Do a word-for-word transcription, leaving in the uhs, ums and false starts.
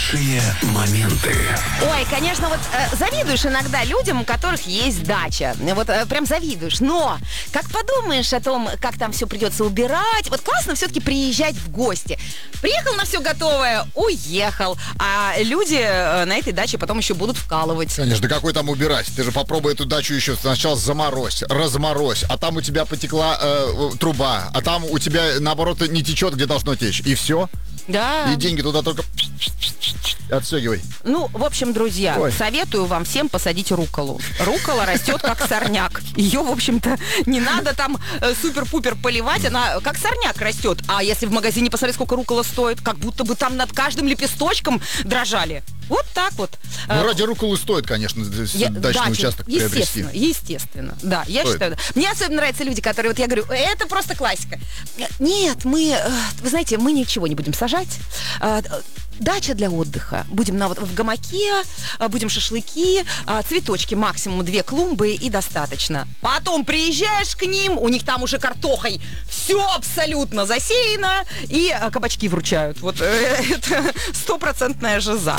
Лучшие моменты. Ой, конечно, вот э, завидуешь иногда людям, у которых есть дача. Вот э, прям завидуешь. Но, как подумаешь о том, как там все придется убирать, вот классно все-таки приезжать в гости. Приехал на все готовое, уехал. А люди э, на этой даче потом еще будут вкалывать. Конечно, да какой там убирать? Ты же попробуй эту дачу еще сначала заморозь, разморозь, а там у тебя потекла э, труба, а там у тебя, наоборот, не течет, где должно течь. И все. Да. И деньги туда только отстегивай. Ну, в общем, друзья, Ой. советую вам всем посадить рукколу. Руккола растет как сорняк. Ее, в общем-то, не надо там э, супер-пупер поливать. Она как сорняк растет. А если в магазине посмотреть, сколько руккола стоит, как будто бы там над каждым лепесточком дрожали. Вот так вот. Ну, ради рукколы стоит, конечно, Я, дачный дачу, участок приобрести. Естественно, естественно. Да, я Стоит. считаю. Да. Мне особенно нравятся люди, которые, вот я говорю, это просто классика. Нет, мы, э, вы знаете, мы ничего не будем сажать. Э, Дача для отдыха. Будем на, вот, в гамаке, э, будем шашлыки, э, цветочки максимум две клумбы и достаточно. Потом приезжаешь к ним, у них там уже картохой все абсолютно засеяно, и э, кабачки вручают. Вот э, это стопроцентная жиза.